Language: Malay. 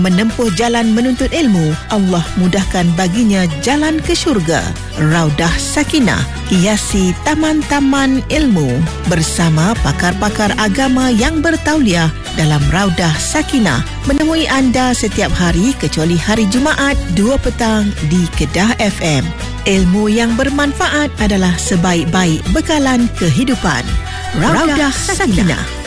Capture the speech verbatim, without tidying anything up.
Menempuh jalan menuntut ilmu, Allah mudahkan baginya jalan ke syurga. Raudah Sakinah, hiasi taman-taman ilmu bersama pakar-pakar agama yang bertauliah dalam Raudah Sakinah, menemui anda setiap hari kecuali hari Jumaat dua petang di Kedah F M. Ilmu yang bermanfaat adalah sebaik-baik bekalan kehidupan. Raudah Sakinah.